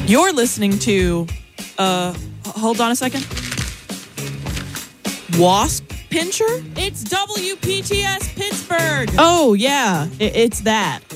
You're listening to, hold on a second. Wasp Pincher? It's WPTS Pittsburgh. Oh, yeah, it's that.